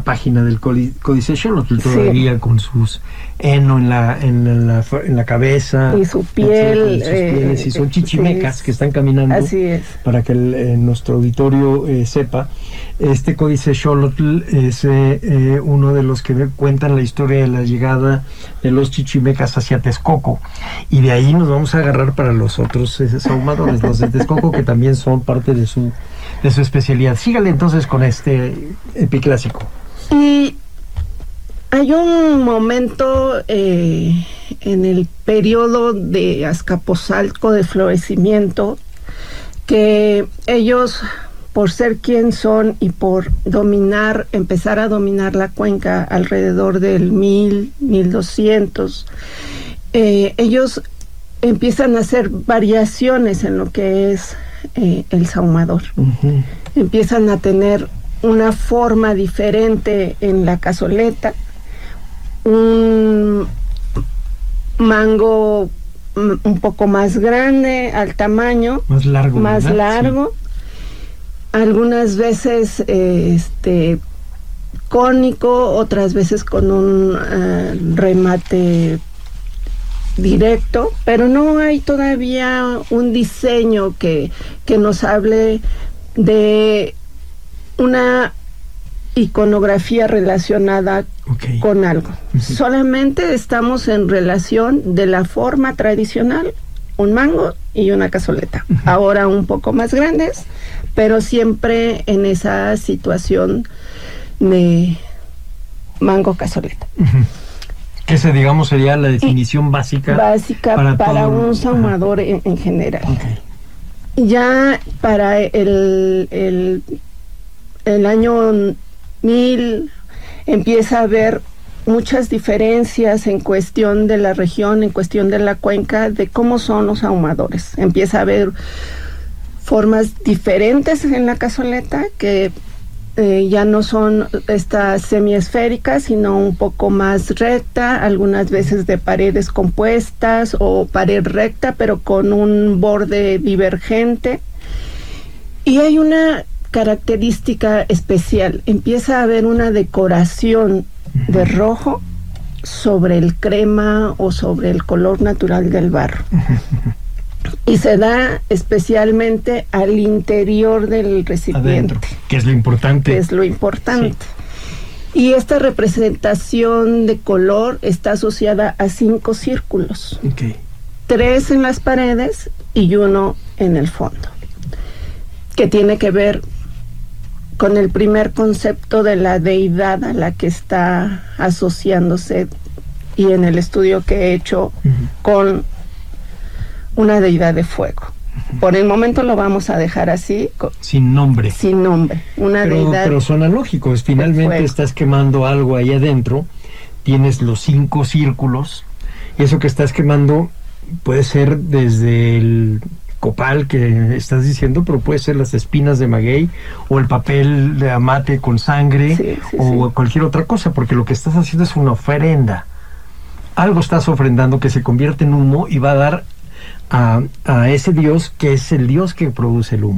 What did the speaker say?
página del Códice Xolotl todavía, sí, con sus heno en la cabeza y su piel, sus pieles, y son chichimecas, sí, que están caminando. Así es. Para que nuestro auditorio sepa, este Códice Xolotl es uno de los que cuentan la historia de la llegada de los chichimecas hacia Texcoco, y de ahí nos vamos a agarrar para los otros sahumadores, los de Texcoco, que también son parte de su especialidad. Sígale entonces con este epiclásico. Y hay un momento en el periodo de Azcapotzalco de florecimiento que ellos, por ser quien son y por empezar a dominar la cuenca alrededor del 1200, ellos empiezan a hacer variaciones en lo que es el sahumador. Uh-huh. Empiezan a tener una forma diferente en la cazoleta, un mango un poco más grande al tamaño, más largo, sí, algunas veces cónico, otras veces con un remate directo, pero no hay todavía un diseño que nos hable de una iconografía relacionada, okay, con algo. Uh-huh. Solamente estamos en relación de la forma tradicional, un mango y una cazoleta. Uh-huh. Ahora un poco más grandes, pero siempre en esa situación de mango cazoleta. Uh-huh. Que ese, digamos, sería la definición básica para un sahumador en general. Okay. Ya para el año 1000 empieza a haber muchas diferencias en cuestión de la región, en cuestión de la cuenca, de cómo son los ahumadores. Empieza a haber formas diferentes en la cazoleta que ya no son estas semiesféricas, sino un poco más recta, algunas veces de paredes compuestas o pared recta, pero con un borde divergente. Y hay una característica especial, empieza a haber una decoración de rojo sobre el crema o sobre el color natural del barro. Y se da especialmente al interior del recipiente. Adentro, que es lo importante. Sí. Y esta representación de color está asociada a 5 círculos. Okay. 3 en las paredes y 1 en el fondo. Que tiene que ver con el primer concepto de la deidad a la que está asociándose, y en el estudio que he hecho, uh-huh, con una deidad de fuego. Uh-huh. Por el momento lo vamos a dejar así. Sin nombre. Una deidad. Pero suena lógico, finalmente estás quemando algo ahí adentro, tienes los 5 círculos, y eso que estás quemando puede ser desde el copal que estás diciendo, pero puede ser las espinas de maguey o el papel de amate con sangre, o cualquier otra cosa, porque lo que estás haciendo es una ofrenda. Algo estás ofrendando que se convierte en humo y va a dar a ese Dios, que es el Dios que produce el humo.